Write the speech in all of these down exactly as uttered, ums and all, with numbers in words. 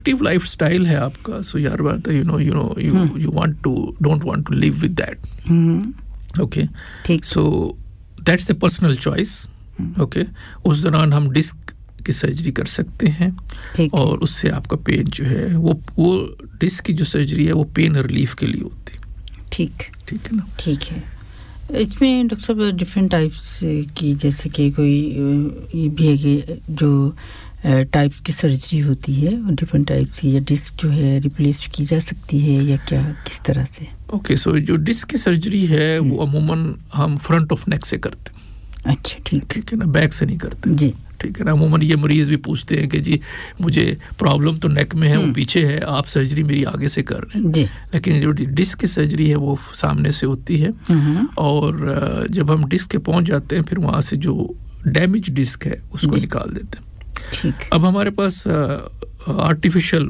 Active life style है आपका, सो यार बात है, you know you know you you want to don't want to live with that, okay, ठीक, so that's the personal choice, okay. उस दौरान हम डिस्क की सर्जरी कर सकते हैं, और उससे आपका पेन जो है वो वो डिस्क की जो सर्जरी है वो पेन रिलीफ के लिए होती है, ठीक ठीक है ना, ठीक है। इसमें डॉक्टर साहब डिफरेंट टाइप्स की, जैसे कि कोई ये भी है कि जो टाइप्स की सर्जरी होती है और डिफरेंट टाइप्स की, या डिस्क जो है रिप्लेस की जा सकती है या क्या, किस तरह से? ओके, सो जो डिस्क की सर्जरी है वो अमूमन हम फ्रंट ऑफ नेक से करते हैं। अच्छा, ठीक ठीक है ना, बैक से नहीं करते जी, ठीक है ना। अमूमन ये मरीज भी पूछते हैं कि जी मुझे प्रॉब्लम तो नेक में है, वो पीछे है, आप सर्जरी मेरी आगे से कर रहे हैं जी, लेकिन जो डिस्क की सर्जरी है वो सामने से होती है, और जब हम डिस्क के पहुंच जाते हैं फिर वहाँ से जो डैमेज डिस्क है उसको निकाल देते हैं। ठीक। अब हमारे पास आर्टिफिशियल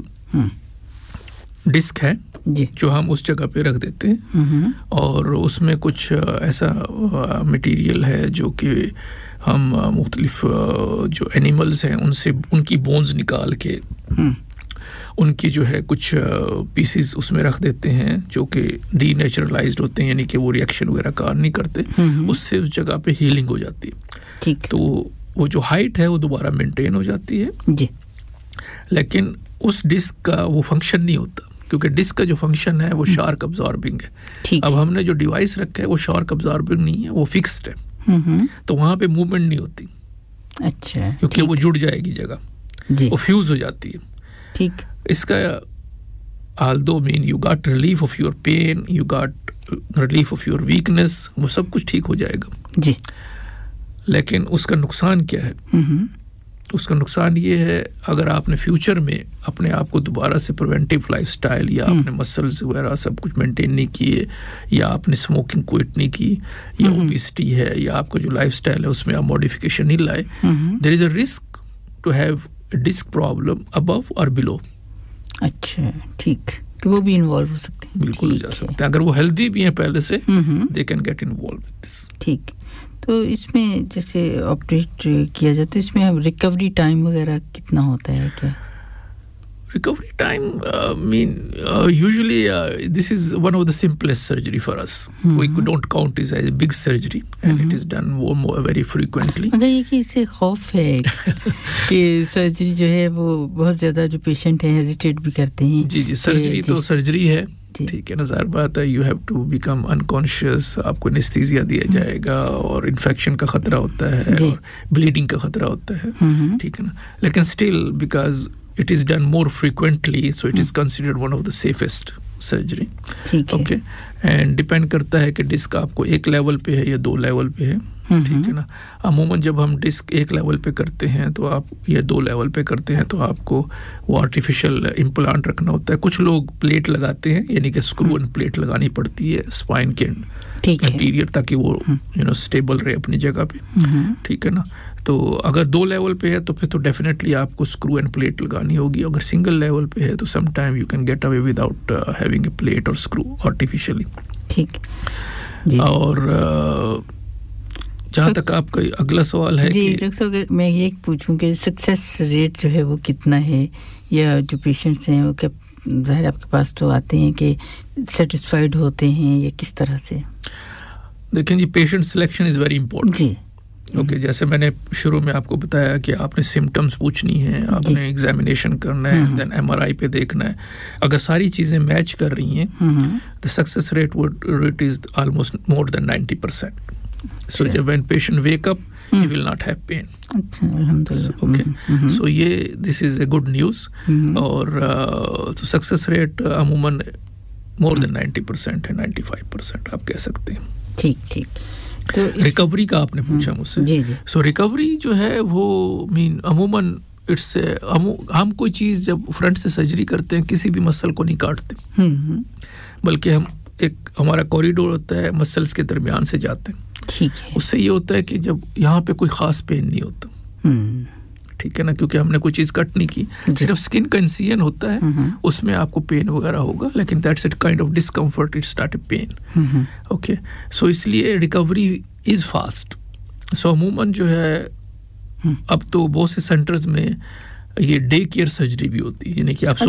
डिस्क है जी, जो हम उस जगह पे रख देते हैं, और उसमें कुछ ऐसा मटेरियल है जो कि हम मुख्तलिफ जो एनिमल्स हैं उनसे उनकी बोन्स निकाल के उनकी जो है कुछ पीसेस उसमें रख देते हैं जो कि डीनेचुरलाइज्ड होते हैं, यानी कि वो रिएक्शन वगैरह कार नहीं करते, उससे उस जगह पे हीलिंग हो जाती है। ठीक। तो वो जो हाइट है वो दोबारा मेंटेन हो जाती है जी, लेकिन उस डिस्क का वो फंक्शन नहीं होता, क्योंकि डिस्क का जो फंक्शन है वो शार्क अब्जॉर्बिंग है। ठीक। अब हमने जो डिवाइस रखा है वो शार्क अब्जॉर्बिंग नहीं है, वो फिक्स्ड है, तो वहाँ पे मूवमेंट नहीं होती। अच्छा, क्योंकि वो जुड़ जाएगी जगह, वो फ्यूज हो जाती है। ठीक। इसका although mean you got relief of your pain, you got relief of your weakness, वो सब कुछ ठीक हो जाएगा जी, लेकिन उसका नुकसान क्या है? उसका नुकसान ये है, अगर आपने फ्यूचर में अपने आप को दोबारा से प्रिवेंटिव लाइफस्टाइल या आपने मसल्स वगैरह सब कुछ मेंटेन नहीं किए, या आपने स्मोकिंग क्विट नहीं की, या ओबेसिटी है, या आपका जो लाइफस्टाइल है उसमें आप मॉडिफिकेशन नहीं लाए, there is a risk to have disc problem above और बिलो। अच्छा, ठीक, तो वो भी इन्वॉल्व हो सकते हैं। बिल्कुल हो जा सकते हैं, अगर वो हेल्दी भी हैं पहले से, they can get involve with this. ठीक। तो इसमें जैसे ऑपरेट किया जाए तो इसमें रिकवरी टाइम वगैरह कितना होता है क्या? Recovery time, uh, mean uh, usually uh, this is one of the simplest surgery for us. Mm-hmm. We don't count this as a big surgery, and mm-hmm. it is done more, more very frequently. मगर ये कि इससे खौफ है कि surgery जो है वो बहुत ज़्यादा जो पेशेंट है हेजिटेट भी करते हैं। जी जी, सर्जरी तो सर्जरी है, ठीक है ना, ज़ाहिर बात है, you have to become unconscious, आपको एनेस्थीसिया दिया जाएगा और इन्फेक्शन का खतरा होता है और ब्लीडिंग का खतरा होता है, ठीक है ना, लेकिन still because it is done more frequently, so it is considered one of the safest surgery. ठीक है। Okay, and depend करता है कि डिस्क आपको एक लेवल पे है या दो लेवल पे है, ठीक है ना। अमूमन जब हम डिस्क एक लेवल पे करते हैं तो आप या दो लेवल पे करते हैं तो आपको वो आर्टिफिशियल इम्प्लांट रखना होता है। कुछ लोग प्लेट लगाते हैं, यानी कि स्क्रू एंड प्लेट लगानी पड़ती है स्पाइन के इंटीरियर, ताकि वो यू नो स्टेबल रहे अपनी जगह पे, ठीक है ना। तो अगर दो लेवल पे है तो फिर तो डेफिनेटली आपको स्क्रू एंड प्लेट लगानी होगी। अगर सिंगल लेवल पे है तो some time you can get away without having a plate और स्क्रू आर्टिफिशियली, ठीक। और uh, जहाँ तक आपका अगला सवाल है जी, कि डॉक्टर अगर मैं ये पूछूं कि सक्सेस रेट जो है वो कितना है, या जो पेशेंट्स हैं वो क्या ज़ाहिर आपके पास तो आते हैं कि सेटिस्फाइड होते हैं या किस तरह से? देखें जी, patient selection is very important ji. Okay okay, जैसे मैंने शुरू में आपको बताया कि आपने सिम्टम्स पूछनी है, आपने एग्जामिनेशन करना है, देन एमआरआई पे देखना है। अगर सारी चीज़ें मैच कर रही हैं, the success rate would rate is almost more than ninety percent. सो जब when patient wake up he will not have pen. अच्छा, अल्हम्दुलिल्लाह. ओके, सो ये this is a good news. और तो सक्सेस रेट अमूमन मोर देन नाइंटी परसेंट है, ninety five percent आप कह सकते हैं. ठीक ठीक. तो रिकवरी का आपने पूछा मुझसे. जी जी. सो रिकवरी जो है वो मीन अमूमन इट्स हम हम कोई चीज़ जब फ्रंट से सर्जरी करते हैं किसी भी मसल को नहीं काटते, बल्कि हम एक हमारा कॉरिडोर होता है मसल्स के दरमियान से जाते हैं. ठीक है. उससे ये होता है कि जब यहाँ पे कोई ख़ास पेन नहीं होता, ठीक है ना, क्योंकि हमने कोई चीज़ कट नहीं की, सिर्फ स्किन का इंसिजन होता है, उसमें आपको पेन वगैरह होगा, लेकिन that's it kind of discomfort, it's not a pen. Okay, सो इसलिए रिकवरी इज़ फास्ट. सो अमूमन जो है अब तो बहुत से सेंटर्स में ये डे केयर सर्जरी भी होती है, यानी कि आप